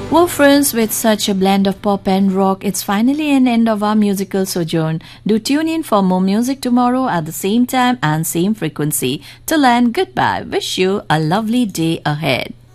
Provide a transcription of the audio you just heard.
Well, friends, with such a blend of pop and rock, it's finally an end of our musical sojourn. Do tune in for more music tomorrow at the same time and same frequency. Till then, goodbye. Wish you a lovely day ahead.